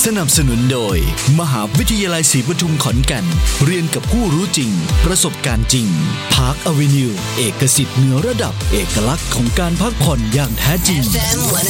สนับสนุนโดยมหาวิทยาลัยศรีปทุมขอนแก่นเรียนกับผู้รู้จริงประสบการณ์จริงพาร์คอเวนิวเอกสิทธิ์เหนือระดับเอกลักษณ์ของการพักผ่อนอย่างแท้จริง